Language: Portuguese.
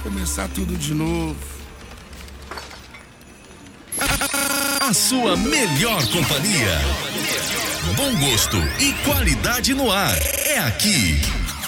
começar tudo de novo. A sua melhor companhia. Bom gosto e qualidade no ar. É aqui.